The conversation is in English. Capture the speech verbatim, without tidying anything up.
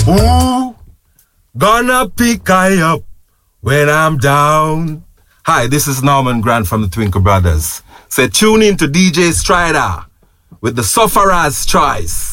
Who gonna pick I up when I'm down? Hi, this is Norman Grant from the Twinkle Brothers. Say, tune in to D J Strider with the Sufferer's Choice.